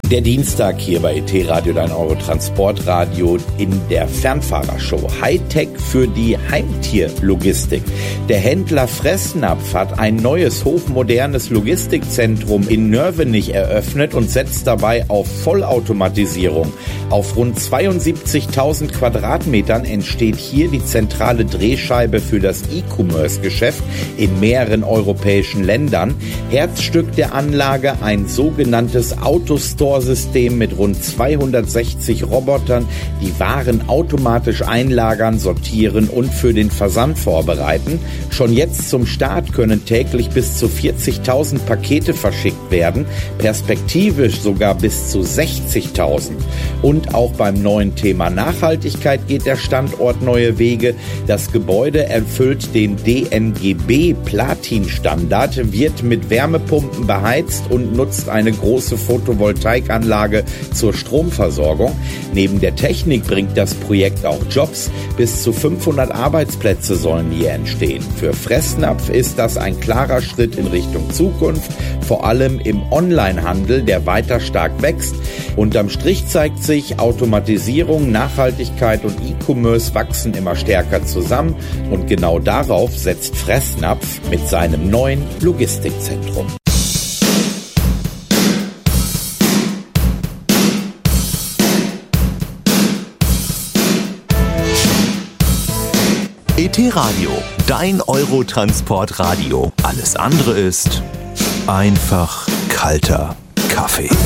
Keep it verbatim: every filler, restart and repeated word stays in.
Der Dienstag hier bei E T Radio, dein Euro-Transportradio in der Fernfahrershow. Hightech für die Heimtierlogistik. Der Händler Fressnapf hat ein neues, hochmodernes Logistikzentrum in Nörvenich eröffnet und setzt dabei auf Vollautomatisierung. Auf rund zweiundsiebzigtausend Quadratmetern entsteht hier die zentrale Drehscheibe für das E-Commerce-Geschäft in mehreren europäischen Ländern. Herzstück der Anlage ein sogenanntes Autostore System mit rund zweihundertsechzig Robotern, die Waren automatisch einlagern, sortieren und für den Versand vorbereiten. Schon jetzt zum Start können täglich bis zu vierzigtausend Pakete verschickt werden, perspektivisch sogar bis zu sechzigtausend. Und auch beim neuen Thema Nachhaltigkeit geht der Standort neue Wege. Das Gebäude erfüllt den D N G B-Platin-Standard, wird mit Wärmepumpen beheizt und nutzt eine große Photovoltaikanlage zur Stromversorgung. Neben der Technik bringt das Projekt auch Jobs. Bis zu fünfhundert Arbeitsplätze sollen hier entstehen. Für Fressnapf ist das ein klarer Schritt in Richtung Zukunft, vor allem im Onlinehandel, der weiter stark wächst. Unterm Strich zeigt sich, Automatisierung, Nachhaltigkeit und E-Commerce wachsen immer stärker zusammen und genau darauf setzt Fressnapf mit seinem neuen Logistikzentrum. E T Radio, dein Euro-Transport-Radio. Alles andere ist einfach kalter Kaffee.